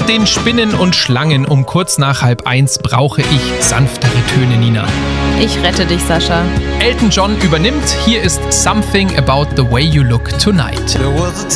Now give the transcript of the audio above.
den Spinnen und Schlangen um kurz nach 12:30 brauche ich sanftere Töne, Nina. Ich rette dich, Sascha. Elton John übernimmt. Hier ist Something About the Way You Look Tonight.